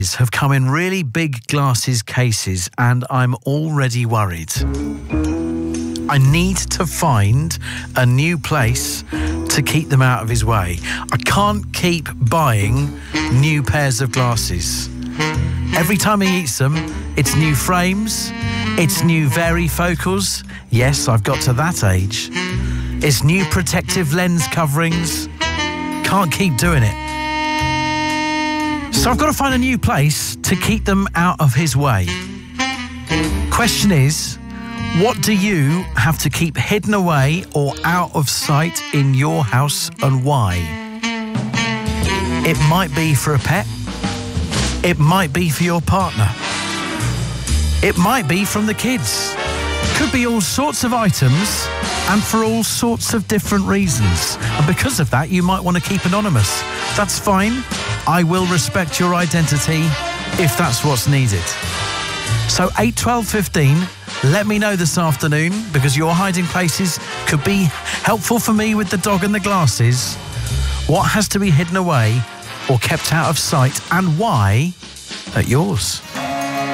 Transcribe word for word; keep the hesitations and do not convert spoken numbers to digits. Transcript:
have come in really big glasses cases and I'm already worried. I need to find a new place to keep them out of his way. I can't keep buying new pairs of glasses. Every time he eats them, it's new frames, it's new varifocals. Yes, I've got to that age. It's new protective lens coverings. Can't keep doing it. So I've got to find a new place to keep them out of his way. Question is, what do you have to keep hidden away or out of sight in your house and why? It might be for a pet. It might be for your partner. It might be from the kids. Could be all sorts of items and for all sorts of different reasons. And because of that, you might want to keep anonymous. That's fine. I will respect your identity if that's what's needed. So eight twelve fifteen, let me know this afternoon, because your hiding places could be helpful for me with the dog and the glasses. What has to be hidden away or kept out of sight and why at yours?